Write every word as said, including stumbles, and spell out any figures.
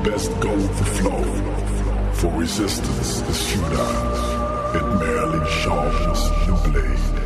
best go with the flow. For resistance is futile. It merely sharpens the blade.